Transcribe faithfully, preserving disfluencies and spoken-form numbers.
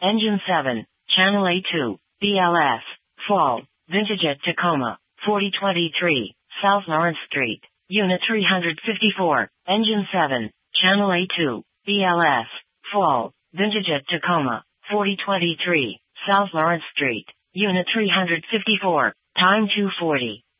Engine seven, Channel A two, B L S, Fall, Vintage at Tacoma, forty twenty-three, South Lawrence Street, Unit three fifty-four, Engine seven, Channel A two, B L S, Fall, Vintage at Tacoma, forty twenty-three, South Lawrence Street, Unit three fifty-four, time two forty.